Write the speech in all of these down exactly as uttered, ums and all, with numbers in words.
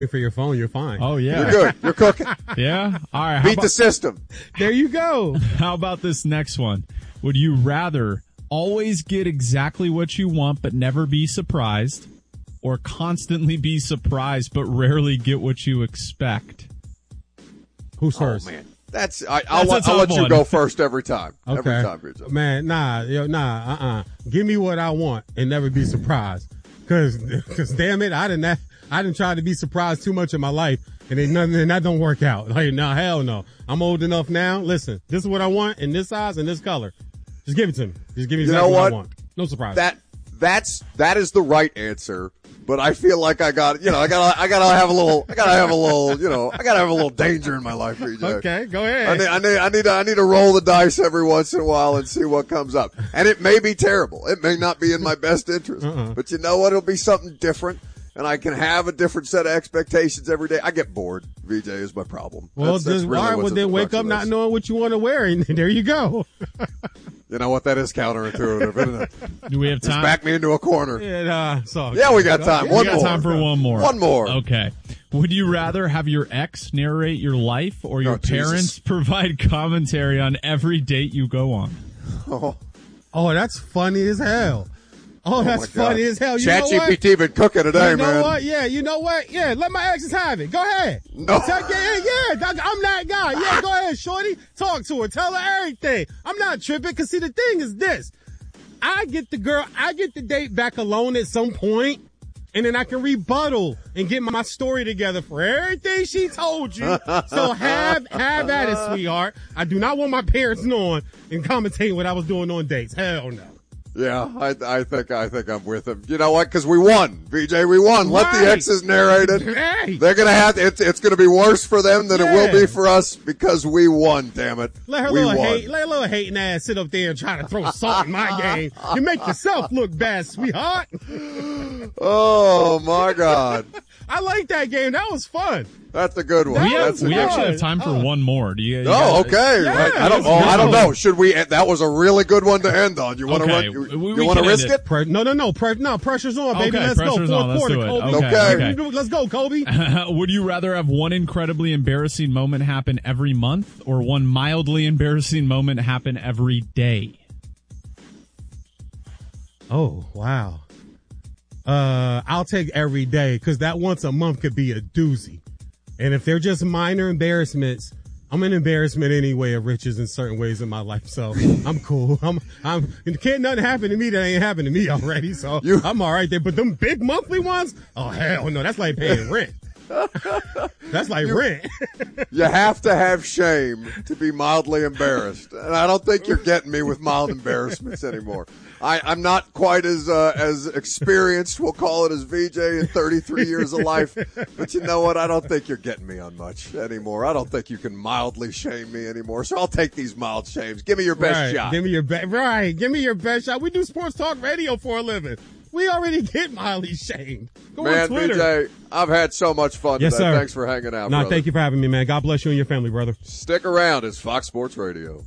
for your phone, you're fine. Oh, yeah. You're good. You're cooking. Yeah? All right. How Beat about, the system. There you go. How about this next one? Would you rather always get exactly what you want but never be surprised, or constantly be surprised but rarely get what you expect? Who's first? Oh, man. That's, I, I'll, That's let, I'll let one. you go first every time. Okay. Every time, Rizzo. Man, nah, yo, nah, uh-uh. Give me what I want and never be surprised. Cause, cause damn it, I didn't, I didn't try to be surprised too much in my life, and then nothing, and that don't work out. Like, no, hell no. I'm old enough now. Listen, this is what I want in this size and this color. Just give it to me. Just give me exactly you know what? what I want. No surprise. That, that's, that is the right answer. But I feel like I got, you know, I gotta, I gotta have a little, I gotta have a little, you know, I gotta have a little danger in my life, B J. Okay, go ahead. I need, I need, I need, to, I need to roll the dice every once in a while and see what comes up. And it may be terrible. It may not be in my best interest. Uh-uh. But you know what? It'll be something different. And I can have a different set of expectations every day. I get bored. V J is my problem. Well, that's, that's just, really all right, what's well, at then the wake crux up of not this. knowing what you want to wear, and there you go. You know what? That is counterintuitive, isn't it? Do we have Just time? back me into a corner. And, uh, so, Yeah, we got time. We One got more. time for one more. One more. Okay. Would you rather have your ex narrate your life or your Oh, Jesus. parents provide commentary on every date you go on? Oh, Oh, that's funny as hell. Oh, that's my God. funny as hell. You Chat know G what? P T been cooking today, you know man. what? Yeah, you know what? Yeah, let my exes have it. Go ahead. No. Tell, yeah, yeah, yeah, I'm that guy. Yeah, go ahead, shorty. Talk to her. Tell her everything. I'm not tripping, because see, the thing is this. I get the girl, I get the date back alone at some point, and then I can rebuttal and get my story together for everything she told you. So have, have at it, sweetheart. I do not want my parents knowing and commentating what I was doing on dates. Hell no. Yeah, I, I think I think I'm with him. You know what? Because we won, B J. We won. Let Right. the exes narrate it. Hey. They're gonna have it's it's gonna be worse for them than it will Yeah. be for us because we won. Damn it, Let her we little won. hate, let her little hating ass sit up there and try to throw salt in my game. You make yourself look bad, sweetheart. Oh my God, I like that game. That was fun. that's a good one. We, have, That's a we good actually one. have time for Oh. one more. Do you? you Oh, guys- okay. Yeah, I, I don't. let's Oh, I don't go. know. Should we? That was a really good one to end on. You want to? Okay, You, we- you we want to can risk end it. it? Pre- no, no, no. Pre- no, pressure's on, baby. Okay, Let's go. pressure's Fourth on. Let's quarter, do it. Kobe. Okay, Okay. okay. Let's go, Kobe. Would you rather have one incredibly embarrassing moment happen every month or one mildly embarrassing moment happen every day? Oh, wow. Uh, I'll take every day, because that once a month could be a doozy. And if they're just minor embarrassments, I'm an embarrassment anyway of riches in certain ways in my life. So I'm cool. I'm, I'm, can't nothing happen to me that ain't happened to me already. So You- I'm all right there. But them big monthly ones, oh, hell no. That's like paying rent. That's like rent. You have to have shame to be mildly embarrassed, and I don't think you're getting me with mild embarrassments anymore. I, I'm not quite as uh, as experienced, we'll call it, as V J in thirty-three years of life. But you know what? I don't think you're getting me on much anymore. I don't think you can mildly shame me anymore. So I'll take these mild shames. Give me your best right. shot. Give me your best. Right. Give me your best shot. We do sports talk radio for a living. We already get mildly shamed. Go on Man, Twitter. B J, I've had so much fun Yes, today. sir. Thanks for hanging out, No, brother. thank you for having me, man. God bless you and your family, brother. Stick around. It's Fox Sports Radio.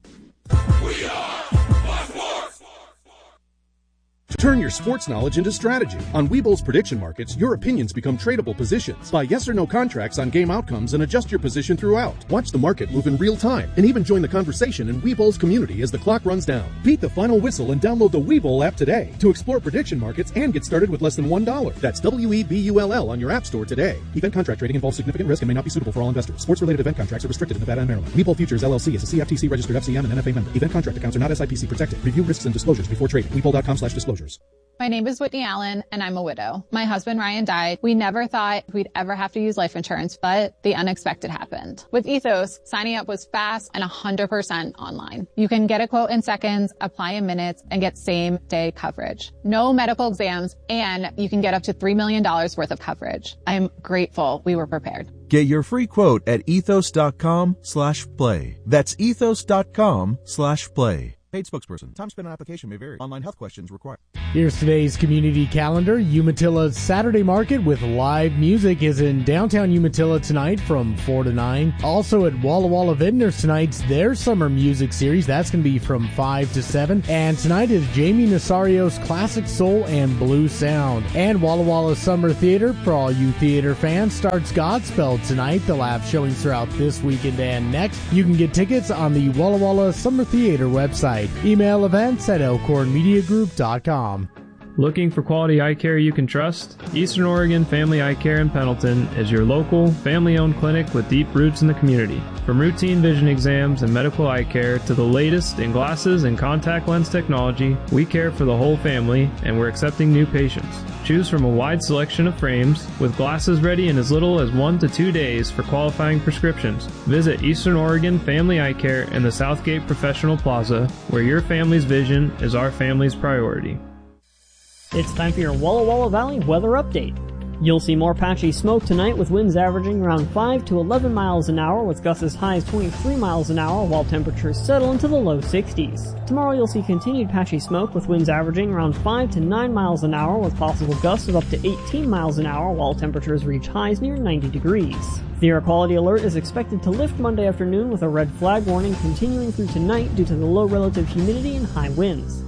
Turn your sports knowledge into strategy. On Webull's prediction markets, your opinions become tradable positions. Buy yes or no contracts on game outcomes and adjust your position throughout. Watch the market move in real time and even join the conversation in Webull's community as the clock runs down. Beat the final whistle and download the Webull app today to explore prediction markets and get started with less than one dollar. That's W E B U L L on your app store today. Event contract trading involves significant risk and may not be suitable for all investors. Sports-related event contracts are restricted in Nevada and Maryland. Webull Futures L L C is a C F T C registered F C M and N F A member. Event contract accounts are not S I P C protected. Review risks and disclosures before trading. Webull.com slash disclosures. My name is Whitney Allen, and I'm a widow. My husband, Ryan, died. We never thought we'd ever have to use life insurance, but the unexpected happened. With Ethos, signing up was fast and one hundred percent online. You can get a quote in seconds, apply in minutes, and get same-day coverage. No medical exams, and you can get up to three million dollars worth of coverage. I'm grateful we were prepared. Get your free quote at ethos.com slash play. That's ethos.com slash play. Paid spokesperson. Time spent on application may vary. Online health questions required. Here's today's community calendar. Umatilla Saturday Market with live music is in downtown Umatilla tonight from four to nine. Also at Walla Walla Vintners tonight's their summer music series. That's going to be from five to seven. And tonight is Jamie Nasario's Classic Soul and Blues Sound. And Walla Walla Summer Theater, for all you theater fans, starts Godspell tonight. They'll have showings throughout this weekend and next. You can get tickets on the Walla Walla Summer Theater website. Email events at elkhorn media group dot com. Looking for quality eye care you can trust? Eastern Oregon Family Eye Care in Pendleton is your local, family-owned clinic with deep roots in the community. From routine vision exams and medical eye care to the latest in glasses and contact lens technology, we care for the whole family, and we're accepting new patients. Choose from a wide selection of frames, with glasses ready in as little as one to two days for qualifying prescriptions. Visit Eastern Oregon Family Eye Care in the Southgate Professional Plaza, where your family's vision is our family's priority. It's time for your Walla Walla Valley weather update. You'll see more patchy smoke tonight with winds averaging around five to eleven miles an hour with gusts as high as twenty-three miles an hour while temperatures settle into the low sixties. Tomorrow you'll see continued patchy smoke with winds averaging around five to nine miles an hour with possible gusts of up to eighteen miles an hour while temperatures reach highs near ninety degrees. The air quality alert is expected to lift Monday afternoon with a red flag warning continuing through tonight due to the low relative humidity and high winds.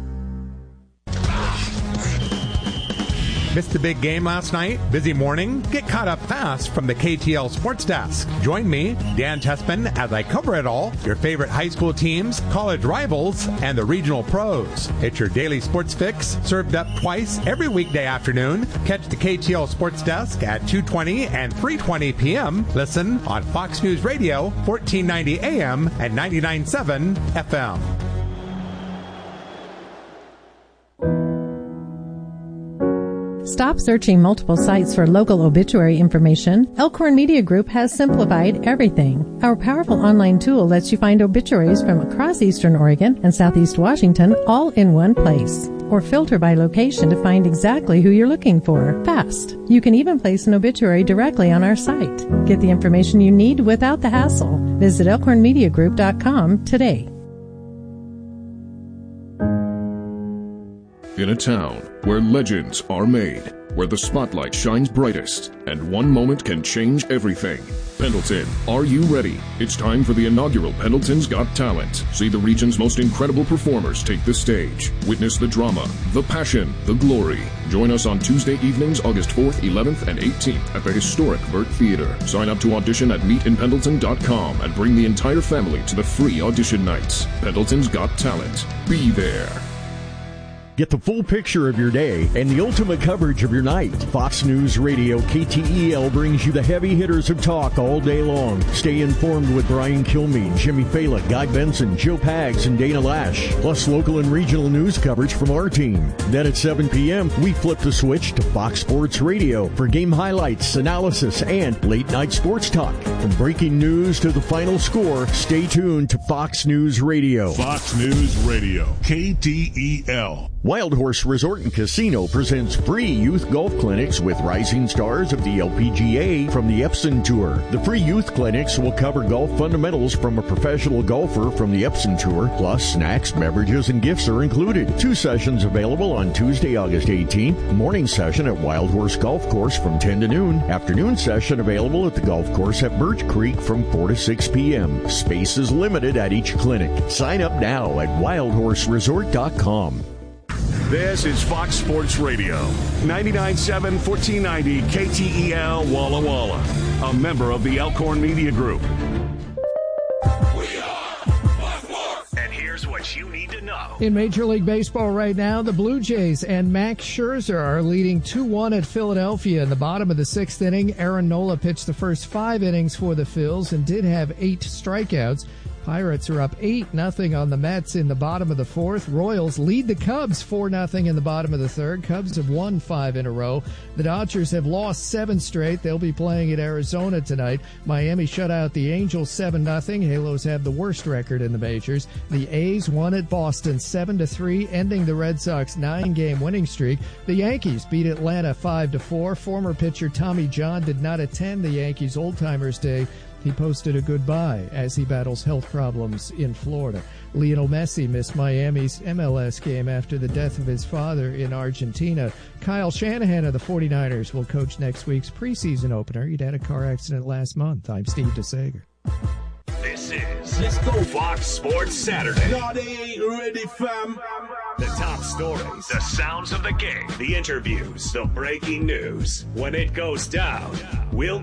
Missed the big game last night? Busy morning? Get caught up fast from the K T L Sports Desk. Join me, Dan Tespin, as I cover it all, your favorite high school teams, college rivals, and the regional pros. It's your daily sports fix, served up twice every weekday afternoon. Catch the K T L Sports Desk at two twenty and three twenty p.m. Listen on Fox News Radio, fourteen ninety A M and ninety-nine point seven F M. Stop searching multiple sites for local obituary information. Elkhorn Media Group has simplified everything. Our powerful online tool lets you find obituaries from across Eastern Oregon and Southeast Washington all in one place. Or filter by location to find exactly who you're looking for, fast. You can even place an obituary directly on our site. Get the information you need without the hassle. Visit elkhorn media group dot com today. In a town where legends are made, where the spotlight shines brightest, and one moment can change everything. Pendleton, are you ready? It's time for the inaugural Pendleton's Got Talent. See the region's most incredible performers take the stage. Witness the drama, the passion, the glory. Join us on Tuesday evenings, August fourth, eleventh, and eighteenth at the historic Burt Theater. Sign up to audition at meet in pendleton dot com and bring the entire family to the free audition nights. Pendleton's Got Talent. Be there. Get the full picture of your day and the ultimate coverage of your night. Fox News Radio K T E L brings you the heavy hitters of talk all day long. Stay informed with Brian Kilmeade, Jimmy Fala, Guy Benson, Joe Pags, and Dana Lash. Plus local and regional news coverage from our team. Then at seven p.m., we flip the switch to Fox Sports Radio for game highlights, analysis, and late-night sports talk. From breaking news to the final score, stay tuned to Fox News Radio. Fox News Radio, K T E L. Wild Horse Resort and Casino presents free youth golf clinics with rising stars of the L P G A from the Epson Tour. The free youth clinics will cover golf fundamentals from a professional golfer from the Epson Tour, plus snacks, beverages, and gifts are included. Two sessions available on Tuesday, August eighteenth. Morning session at Wild Horse Golf Course from ten to noon. Afternoon session available at the golf course at Birch Creek from four to six p.m. Space is limited at each clinic. Sign up now at wild horse resort dot com. This is Fox Sports Radio, ninety-nine point seven, fourteen ninety K T E L Walla Walla, a member of the Elkhorn Media Group. We are Blackmore. And here's what you need to know. In Major League Baseball right now, the Blue Jays and Max Scherzer are leading two one at Philadelphia. In the bottom of the sixth inning, Aaron Nola pitched the first five innings for the Phils and did have eight strikeouts. Pirates are up eight nothing on the Mets in the bottom of the fourth. Royals lead the Cubs four nothing in the bottom of the third. Cubs have won five in a row. The Dodgers have lost seven straight. They'll be playing at Arizona tonight. Miami shut out the Angels seven nothing. Halos have the worst record in the majors. The A's won at Boston seven to three, ending the Red Sox nine-game winning streak. The Yankees beat Atlanta five to four. Former pitcher Tommy John did not attend the Yankees Old Timers Day He posted a goodbye as he battles health problems in Florida. Lionel Messi missed Miami's M L S game after the death of his father in Argentina. Kyle Shanahan of the forty-niners will coach next week's preseason opener. He'd had a car accident last month. I'm Steve DeSager. This is Let's Go Fox Sports Saturday. God ain't ready, fam. The top stories, the sounds of the game, the interviews, the breaking news. When it goes down, we'll